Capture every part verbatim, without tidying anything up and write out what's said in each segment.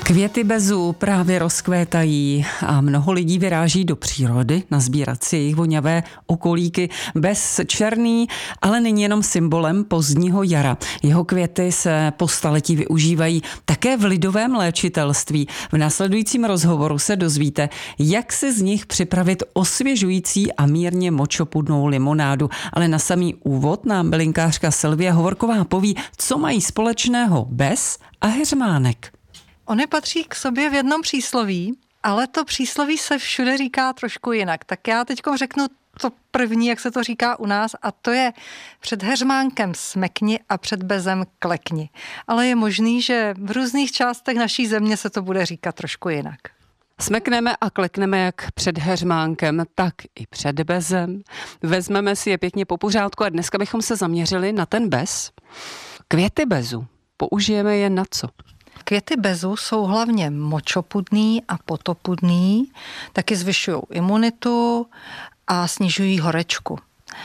Květy bezu právě rozkvétají a mnoho lidí vyráží do přírody nazbírat si jejich voňavé okolíky. Bez černý, ale není jenom symbolem pozdního jara. Jeho květy se po staletí využívají také v lidovém léčitelství. V následujícím rozhovoru se dozvíte, jak si z nich připravit osvěžující a mírně močopudnou limonádu. Ale na samý úvod nám bylinkářka Sylvie Hovorková poví, co mají společného bez a heřmánek. Ony patří k sobě v jednom přísloví, ale to přísloví se všude říká trošku jinak. Tak já teď řeknu to první, jak se to říká u nás, a to je před heřmánkem smekni a před bezem klekni. Ale je možný, že v různých částech naší země se to bude říkat trošku jinak. Smekneme a klekneme jak před heřmánkem, tak i před bezem. Vezmeme si je pěkně po pořádku a dneska bychom se zaměřili na ten bez. Květy bezu použijeme je na co? Květy bezu jsou hlavně močopudný a potopudný, taky zvyšují imunitu a snižují horečku.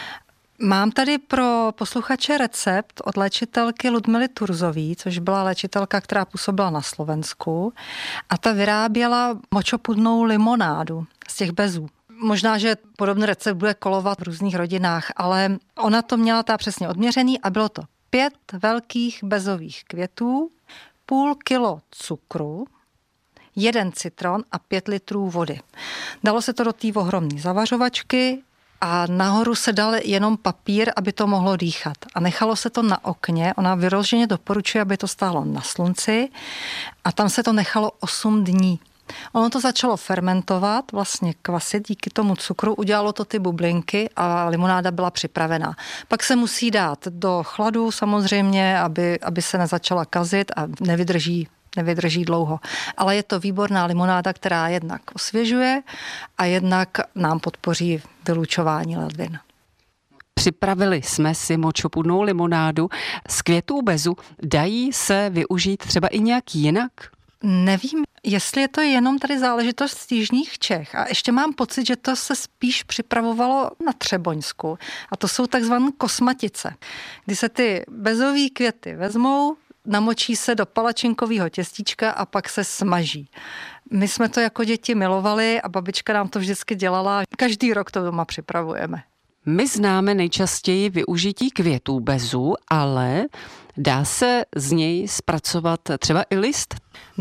Mám tady pro posluchače recept od léčitelky Ludmily Turzové, což byla léčitelka, která působila na Slovensku, a ta vyráběla močopudnou limonádu z těch bezů. Možná, že podobný recept bude kolovat v různých rodinách, ale ona to měla ta přesně odměřený a bylo to pět velkých bezových květů, půl kilo cukru, jeden citron a pět litrů vody. Dalo se to do té ohromné zavařovačky a nahoru se dal jenom papír, aby to mohlo dýchat. A nechalo se to na okně. Ona vyloženě doporučuje, aby to stálo na slunci a tam se to nechalo osm dní. Ono to začalo fermentovat, vlastně kvasit díky tomu cukru, udělalo to ty bublinky a limonáda byla připravená. Pak se musí dát do chladu samozřejmě, aby, aby se nezačala kazit a nevydrží, nevydrží dlouho. Ale je to výborná limonáda, která jednak osvěžuje a jednak nám podpoří vylučování ledvin. Připravili jsme si močopudnou limonádu. Z květů bezu dají se využít třeba i nějak jinak? Nevím, jestli je to jenom tady záležitost z jižních Čech. A ještě mám pocit, že to se spíš připravovalo na Třeboňsku. A to jsou takzvané kosmatice, kdy se ty bezové květy vezmou, namočí se do palačinkového těstíčka a pak se smaží. My jsme to jako děti milovali a babička nám to vždycky dělala. Každý rok to doma připravujeme. My známe nejčastěji využití květů bezu, ale dá se z něj zpracovat třeba i list?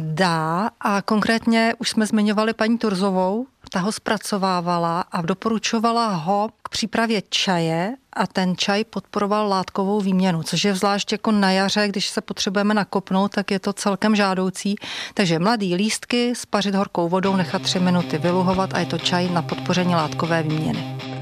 Dá a konkrétně už jsme zmiňovali paní Turzovou, ta ho zpracovávala a doporučovala ho k přípravě čaje a ten čaj podporoval látkovou výměnu, což je zvlášť jako na jaře, když se potřebujeme nakopnout, tak je to celkem žádoucí. Takže mladý lístky spařit horkou vodou, nechat tři minuty vyluhovat a je to čaj na podpoření látkové výměny.